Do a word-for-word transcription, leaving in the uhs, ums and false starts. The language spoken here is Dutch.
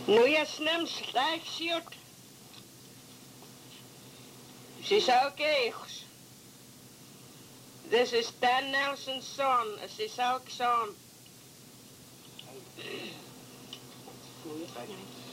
Nu je snem slecht ziet. Ze is ook eigens. This is Dan Nelson's son. Ze is ook son.